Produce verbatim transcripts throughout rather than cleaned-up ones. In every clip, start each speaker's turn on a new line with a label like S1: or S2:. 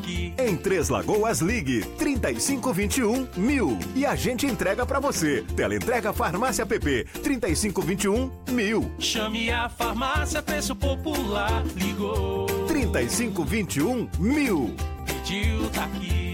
S1: aqui.
S2: Em Três Lagoas, ligue trinta e cinco vinte e um mil e a gente entrega pra você. Teleentrega Farmácia P P, trinta e cinco vinte e um mil.
S1: Chame a farmácia, preço popular. Ligou.
S2: trinta e cinco vinte e um mil.
S1: Pediu, tá aqui.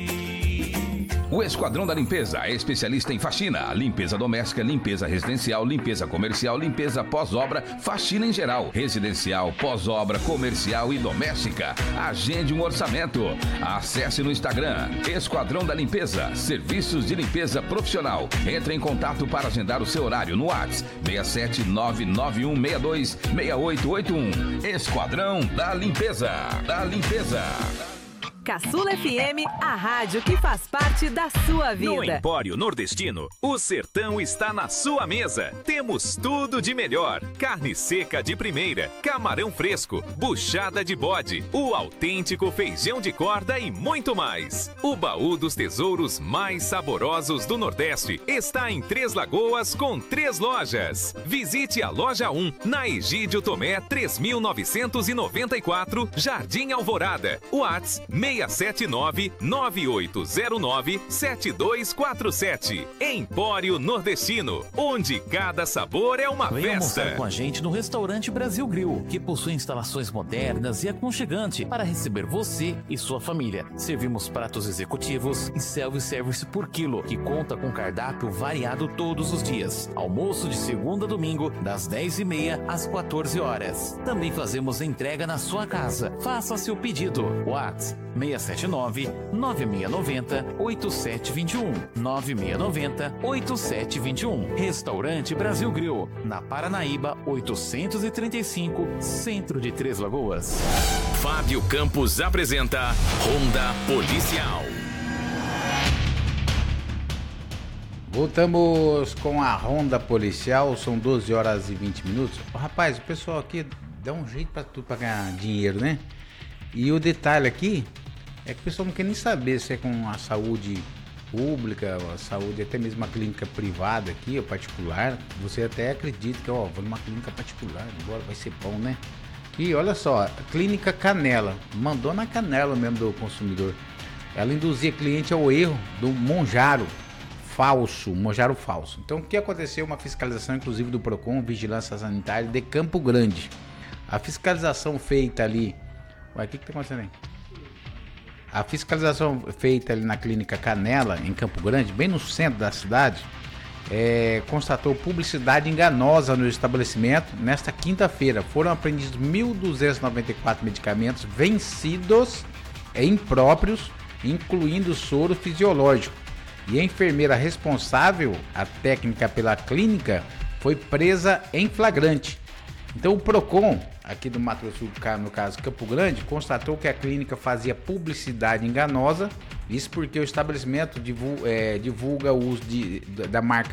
S3: O Esquadrão da Limpeza é especialista em faxina, limpeza doméstica, limpeza residencial, limpeza comercial, limpeza pós-obra, faxina em geral, residencial, pós-obra, comercial e doméstica. Agende um orçamento. Acesse no Instagram, Esquadrão da Limpeza, serviços de limpeza profissional. Entre em contato para agendar o seu horário no WhatsApp seis sete nove nove um seis dois seis oito oito um. Esquadrão da Limpeza, da Limpeza.
S4: Caçula F M, a rádio que faz parte da sua vida.
S5: No Empório Nordestino, o sertão está na sua mesa. Temos tudo de melhor. Carne seca de primeira, camarão fresco, buchada de bode, o autêntico feijão de corda e muito mais. O baú dos tesouros mais saborosos do Nordeste está em Três Lagoas com três lojas. Visite a loja um, na Egídio Tomé três mil novecentos e noventa e quatro, Jardim Alvorada. WhatsApp seis sete nove nove oito zero nove sete dois quatro sete. Empório Nordestino, onde cada sabor é uma
S6: Venha
S5: festa.
S6: almoçar com a gente no restaurante Brasil Grill, que possui instalações modernas e aconchegante para receber você e sua família. Servimos pratos executivos e self-service por quilo, que conta com cardápio variado todos os dias. Almoço de segunda a domingo, das dez e meia às quatorze horas. Também fazemos entrega na sua casa. Faça seu pedido. WhatsApp seis sete nove nove seis nove zero oito sete dois um nove seis nove zero oito sete dois um. Restaurante Brasil Grill, na Paranaíba oitocentos e trinta e cinco, centro de Três Lagoas.
S5: Fábio Campos apresenta Ronda Policial.
S7: Voltamos com a Ronda Policial, são doze horas e vinte minutos. Oh, rapaz, o pessoal aqui dá um jeito pra tudo, pra ganhar dinheiro, né? E o detalhe aqui é que o pessoal não quer nem saber se é com a saúde pública, a saúde, até mesmo uma clínica privada aqui, ou particular. Você até acredita que, ó, vou numa clínica particular, agora vai ser bom, né? E olha só, a Clínica Canela, mandou na canela mesmo do consumidor. Ela induzia cliente ao erro do Monjaro falso, Monjaro falso. Então o que aconteceu? Uma fiscalização inclusive do Procon, Vigilância Sanitária de Campo Grande. A fiscalização feita ali... Ué, o que que tá acontecendo aí? A fiscalização feita ali na Clínica Canela, em Campo Grande, bem no centro da cidade, é, constatou publicidade enganosa no estabelecimento. Nesta quinta-feira foram apreendidos mil duzentos e noventa e quatro medicamentos vencidos e impróprios, incluindo soro fisiológico. E a enfermeira responsável, a técnica pela clínica, foi presa em flagrante. Então o Procon, aqui do Mato Grosso do Sul, no caso Campo Grande, constatou que a clínica fazia publicidade enganosa, isso porque o estabelecimento divulga, é, divulga o uso de, da marca